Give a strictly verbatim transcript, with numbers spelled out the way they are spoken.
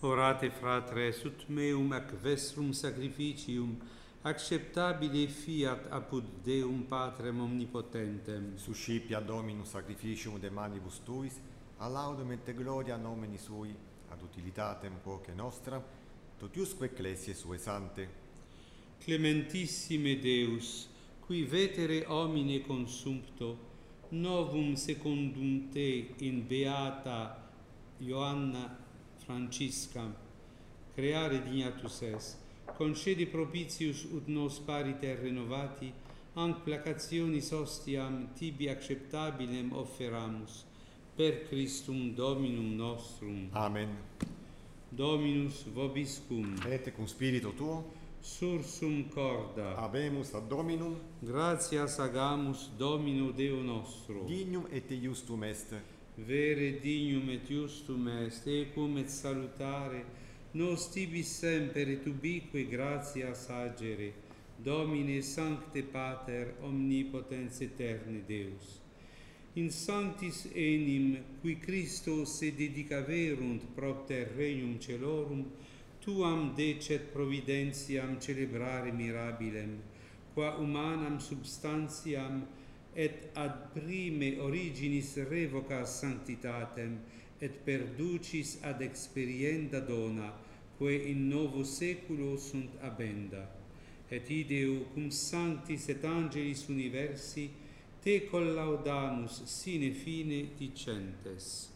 Orate, fratres, ut meum ac vestrum sacrificium acceptabile fiat apud Deum Patrem omnipotentem. Suscipia Dominus sacrificium de manibus tuis, a laudem et gloria nomini sui, ad utilitatem quoque nostra, totiusque ecclesiae sue sante. Clementissime Deus, qui vetere homine consumpto, novum secundum te in beata Ioanna Francisca, creare dignatus es, concedi propitius ut nos pariter renovati, anc placationis ostiam tibi acceptabilem offeramus, per Christum Dominum nostrum. Amen. Dominus vobiscum. Et cum spiritu tuo, Sursum corda. habemus ad Dominum, Gratias agamus Domino Deo nostro. dignum et iustum est, Vere dignum et justum est, ecum et salutare, nos tibi semper et ubique gratias agere, Domine Sancte Pater, omnipotens aeterne Deus. In sanctis enim, qui Christo se dedicaverunt propter regnum celorum, tuam decet providentiam celebrare mirabilem, qua humanam substantiam et ad prime originis revocas sanctitatem, et perducis ad experienda dona, quae in novo saeculo sunt abenda. Et ideo cum sanctis et angelis universi, te collaudamus sine fine dicentes.